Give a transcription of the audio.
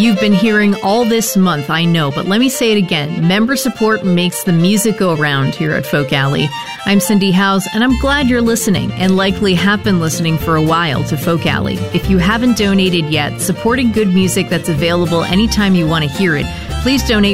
You've been hearing all this month, I know, but let me say it again. Member support makes the music go around here at Folk Alley. I'm Cindy Howes, and I'm glad you're listening, and likely have been listening for a while to Folk Alley. If you haven't donated yet, supporting good music that's available anytime you want to hear it, please donate